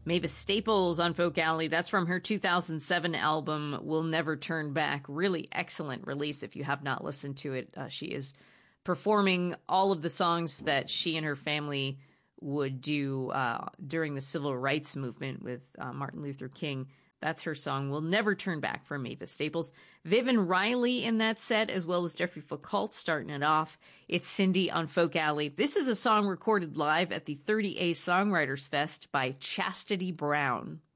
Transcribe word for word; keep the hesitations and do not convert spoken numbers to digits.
Mavis Staples on Folk Alley. That's from her two thousand seven album, We'll Never Turn Back. Really excellent release if you have not listened to it. Uh, she is performing all of the songs that she and her family would do uh, during the civil rights movement with uh, Martin Luther King. That's her song, We'll Never Turn Back, from Mavis Staples. Vivian Riley in that set, as well as Jeffrey Foucault starting it off. It's Cindy on Folk Alley. This is a song recorded live at the thirty A Songwriters Fest by Chastity Brown.